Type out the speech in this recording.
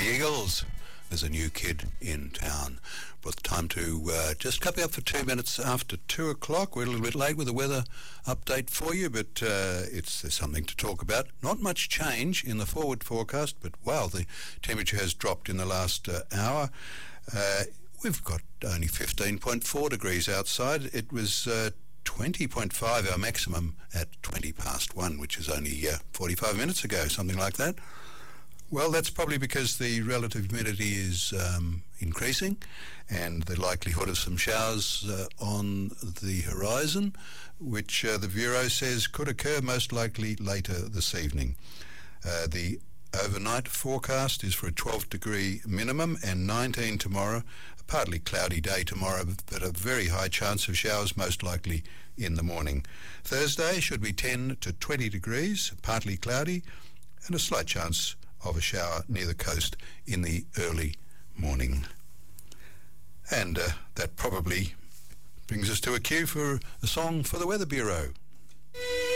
Eagles. There's a new kid in town. But time to just coming up for 2 minutes after 2 o'clock. We're a little bit late with the weather update for you, but there's something to talk about. Not much change in the forward forecast, but wow, the temperature has dropped in the last hour. We've got only 15.4 degrees outside. It was 20.5 our maximum at 20 past 1, which is only 45 minutes ago, something like that. Well, that's probably because the relative humidity is increasing and the likelihood of some showers on the horizon, which the Bureau says could occur most likely later this evening. The overnight forecast is for a 12-degree minimum and 19 tomorrow. A partly cloudy day tomorrow, but a very high chance of showers most likely in the morning. Thursday should be 10 to 20 degrees, partly cloudy, and a slight chance of a shower near the coast in the early morning. And that probably brings us to a cue for a song for the Weather Bureau.